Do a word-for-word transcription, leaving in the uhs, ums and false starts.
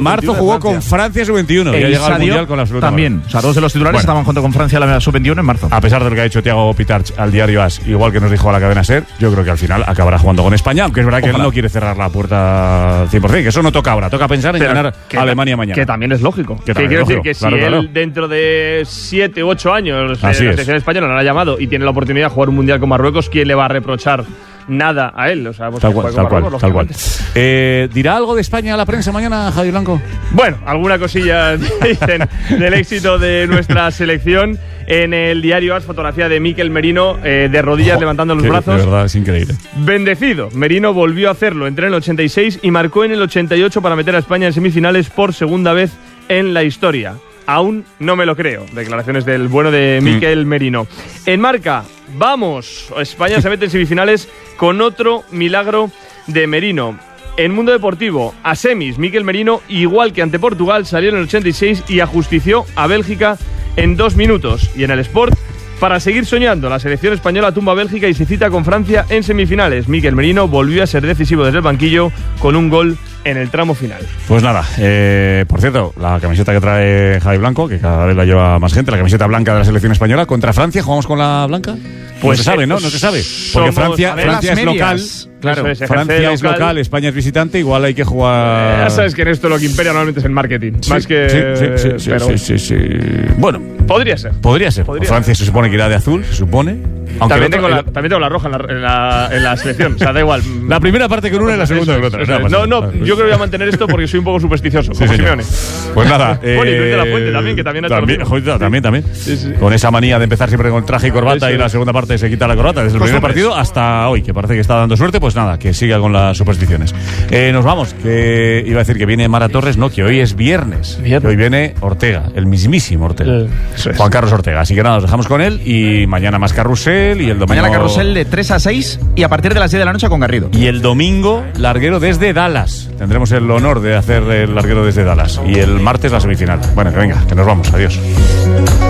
marzo jugó con Francia sub veintiuno y ha llegado al Mundial con la absoluta también. mano. O sea, dos de los titulares bueno. estaban junto con Francia la sub veintiuno en marzo. A pesar de lo que ha dicho Thiago Pitarch al diario AS, igual que nos dijo a la cadena SER, yo creo que al final acabará jugando con España, aunque es verdad que Ojalá. él no quiere cerrar la puerta al cien por cien, que eso no toca ahora, toca pensar en Pero ganar que, a Alemania mañana. Que también es lógico. Que, que quiero decir que claro, si claro. él dentro de siete u ocho años eh, la selección española no la ha llamado y tiene la oportunidad de jugar un Mundial con Marruecos, ¿quién le va a reprochar nada a él? O sea, pues tal cual, tal cual, tal cual. Eh, ¿Dirá algo de España a la prensa mañana, Javi Blanco? Bueno, alguna cosilla dicen del éxito de nuestra selección. En el diario AS, fotografía de Mikel Merino eh, de rodillas, oh, levantando los brazos. De verdad, es increíble. Bendecido. Merino volvió a hacerlo. Entró en el ochenta y seis y marcó en el ochenta y ocho para meter a España en semifinales por segunda vez en la historia. Aún no me lo creo. Declaraciones del bueno de Mikel mm. Merino. En Marca, vamos. España se mete en semifinales con otro milagro de Merino. En Mundo Deportivo, a semis, Mikel Merino, igual que ante Portugal, salió en el ochenta y seis y ajustició a Bélgica en dos minutos. Y en el Sport, para seguir soñando, la selección española tumba a Bélgica y se cita con Francia en semifinales. Mikel Merino volvió a ser decisivo desde el banquillo con un gol en el tramo final. Pues nada, eh, por cierto, la camiseta que trae Javi Blanco, que cada vez la lleva más gente, la camiseta blanca de la selección española, contra Francia, ¿jugamos con la blanca? Pues no se sabe, ¿no? No se sabe. Porque Francia, Francia es local. Claro, es, Francia local. es local, España es visitante, igual hay que jugar. Eh, ya sabes que en esto lo que impera normalmente es el marketing. Sí, más que. Sí, sí, sí, pero sí, sí, sí. Bueno, podría ser. Podría ser. Podría Francia ser. se supone que irá de azul, se supone. Aunque también, tengo la, también tengo la roja en la, en, la, en la selección. O sea, da igual. La primera parte con una y la segunda con otra. No, no, no, yo creo que voy a mantener esto porque soy un poco supersticioso. Sí, como Simeone. Pues nada. Eh, bueno, y Luis de la Fuente también, que también ha hecho también, lo mismo. También, también. Sí, sí. Con esa manía de empezar siempre con traje y corbata sí, sí. y la segunda parte se quita la corbata. Desde el primer partido hasta hoy, que parece que está dando suerte, pues nada, que siga con las supersticiones. Eh, nos vamos, que iba a decir que viene Mara Torres, no, que hoy es viernes. ¿Viernes? Que hoy viene Ortega, el mismísimo Ortega. Eh, es. Juan Carlos Ortega. Así que nada, nos dejamos con él y mañana más carrusel y el domingo. Mañana carrusel de tres a seis y a partir de las diez de la noche con Garrido. Y el domingo, larguero desde Dallas. Tendremos el honor de hacer el larguero desde Dallas. Y el martes la semifinal. Bueno, que venga, que nos vamos. Adiós.